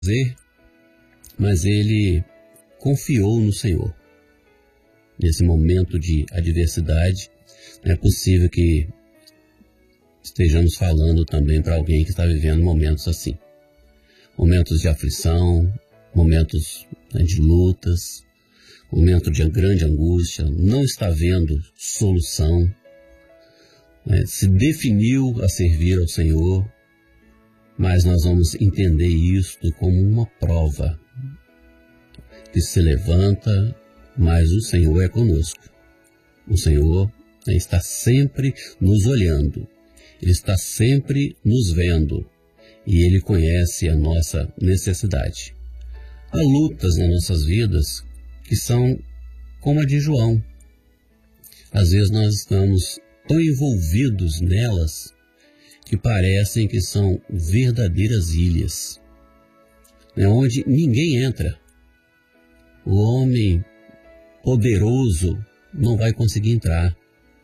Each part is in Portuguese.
fazer, mas ele confiou no Senhor. Nesse momento de adversidade, é possível que estejamos falando também para alguém que está vivendo momentos assim. Momentos de aflição, momentos de lutas, momento de grande angústia, não está vendo solução, se definiu a servir ao Senhor, mas nós vamos entender isto como uma prova que se levanta, mas o Senhor é conosco. O Senhor está sempre nos olhando, Ele está sempre nos vendo e Ele conhece a nossa necessidade. Há lutas nas nossas vidas que são como a de João. Às vezes nós estamos tão envolvidos nelas que parecem que são verdadeiras ilhas, onde ninguém entra. O homem poderoso não vai conseguir entrar.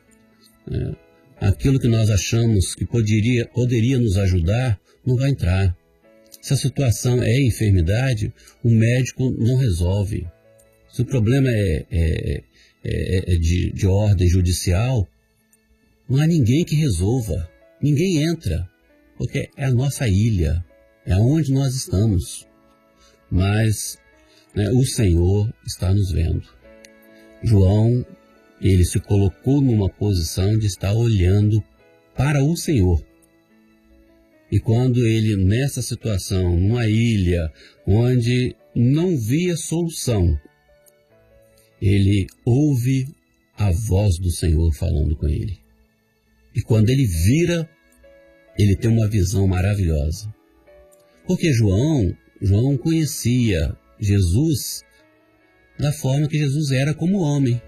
Aquilo que nós achamos que poderia nos ajudar, não vai entrar. Se a situação é enfermidade, o médico não resolve. Se o problema é de ordem judicial, não há ninguém que resolva. Ninguém entra, porque é a nossa ilha, é onde nós estamos. Mas o Senhor está nos vendo. João, ele se colocou numa posição de estar olhando para o Senhor. E quando ele, nessa situação, numa ilha, onde não via solução, ele ouve a voz do Senhor falando com ele. E quando ele vira, ele tem uma visão maravilhosa. Porque João conhecia Jesus da forma que Jesus era como homem.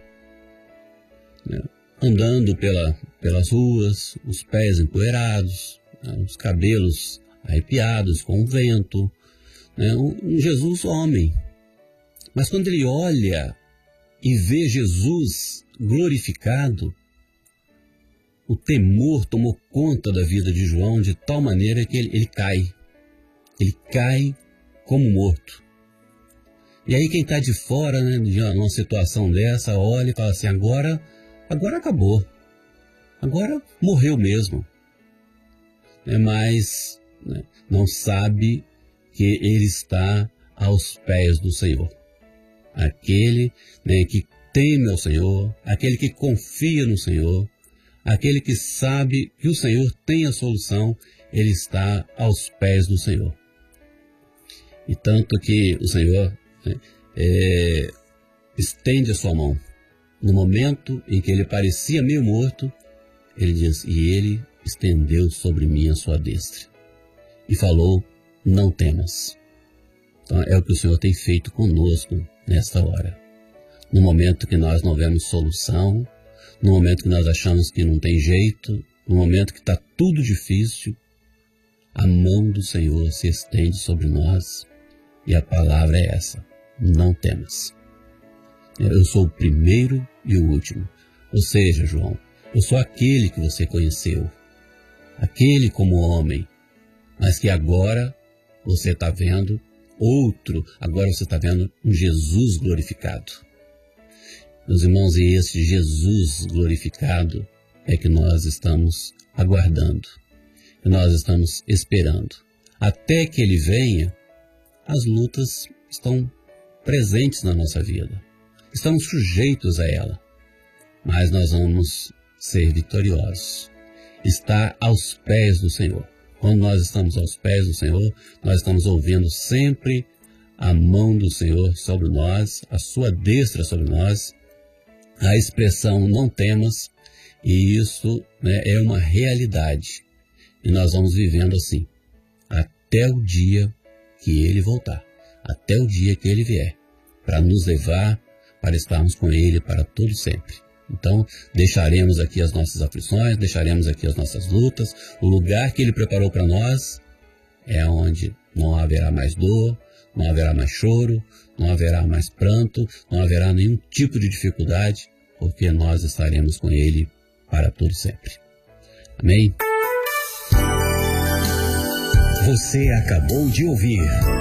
Andando pelas ruas, os pés empoeirados, os cabelos arrepiados com o vento. Um Jesus homem. Mas quando ele olha e vê Jesus glorificado, o temor tomou conta da vida de João de tal maneira que ele cai. Ele cai como morto. E aí quem está de fora, de uma situação dessa, olha e fala assim, agora acabou. Agora morreu mesmo. Mas não sabe que ele está aos pés do Senhor. Aquele que teme ao Senhor, aquele que confia no Senhor, aquele que sabe que o Senhor tem a solução, ele está aos pés do Senhor. E tanto que o Senhor estende a sua mão. No momento em que ele parecia meio morto, ele diz, e ele estendeu sobre mim a sua destra. E falou, não temas. Então é o que o Senhor tem feito conosco nesta hora. No momento que nós não vemos solução, no momento que nós achamos que não tem jeito, no momento que está tudo difícil, a mão do Senhor se estende sobre nós e a palavra é essa, não temas. Eu sou o primeiro e o último. Ou seja, João, eu sou aquele que você conheceu, aquele como homem, mas que agora você está vendo outro, agora você está vendo um Jesus glorificado. Meus irmãos, e esse Jesus glorificado é que nós estamos aguardando, que nós estamos esperando. Até que Ele venha, as lutas estão presentes na nossa vida. Estamos sujeitos a ela, mas nós vamos ser vitoriosos. Está aos pés do Senhor. Quando nós estamos aos pés do Senhor, nós estamos ouvindo sempre a mão do Senhor sobre nós, a sua destra sobre nós, a expressão não temas, e isso é uma realidade. E nós vamos vivendo assim, até o dia que Ele voltar, até o dia que Ele vier, para nos levar, para estarmos com Ele para todo sempre. Então, deixaremos aqui as nossas aflições, deixaremos aqui as nossas lutas. O lugar que Ele preparou para nós é onde não haverá mais dor, não haverá mais choro, não haverá mais pranto, não haverá nenhum tipo de dificuldade, porque nós estaremos com Ele para todo sempre. Amém? Você acabou de ouvir